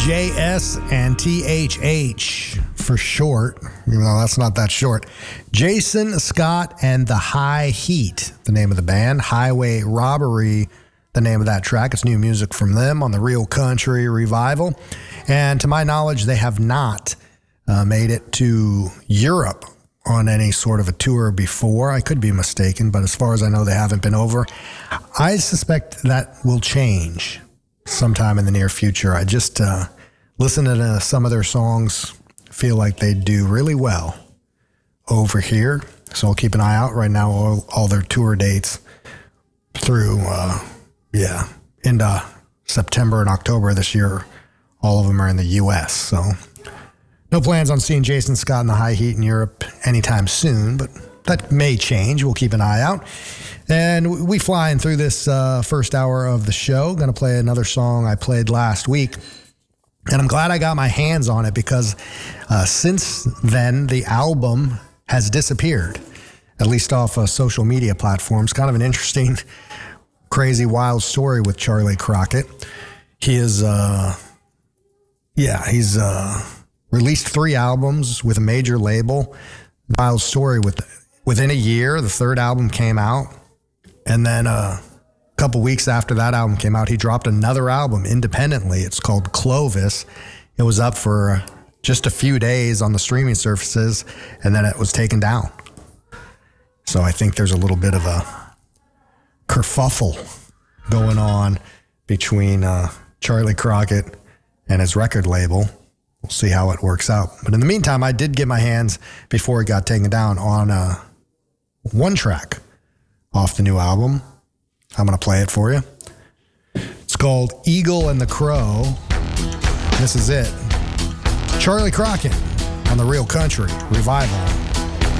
JS and THH for short, even though that's not that short. Jason Scott and the High Heat, the name of the band. Highway Robbery, the name of that track. It's new music from them on the Real Country Revival. And to my knowledge, they have not made it to Europe on any sort of a tour before. I could be mistaken, but as far as I know, they haven't been over. I suspect that will change sometime in the near future. I just listen to some of their songs, feel like they do really well over here. So I'll keep an eye out right now, all their tour dates through, into September and October this year. All of them are in the U.S., so no plans on seeing Jason Scott and the High Heat in Europe anytime soon, but that may change. We'll keep an eye out. And we flying through this first hour of the show. Going to play another song I played last week. And I'm glad I got my hands on it because since then, the album has disappeared, at least off social media platforms. Kind of an interesting, crazy, wild story with Charlie Crockett. He is, he's released 3 albums with a major label. Wild story. Within a year, the 3rd album came out. And then a couple weeks after that album came out, he dropped another album independently. It's called Clovis. It was up for just a few days on the streaming services, and then it was taken down. So I think there's a little bit of a kerfuffle going on between Charlie Crockett and his record label. We'll see how it works out. But in the meantime, I did get my hands, before it got taken down, on one track off the new album. I'm going to play it for you. It's called Eagle and the Crow. This is it. Charlie Crockett on the Real Country Revival.